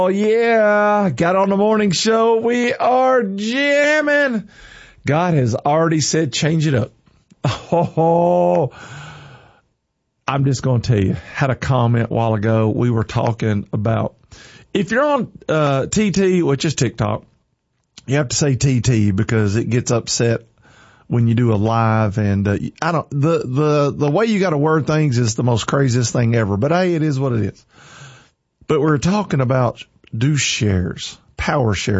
Oh, yeah. Got on the morning show. We are jamming. God has already said change it up. Oh, I'm just going to tell you, had a comment a while ago. We were talking about if you're on TT, which is TikTok, you have to say TT because it gets upset when you do a live, and the way you got to word things is the most craziest thing ever. But hey, it is what it is. But we're talking about do shares, power shares.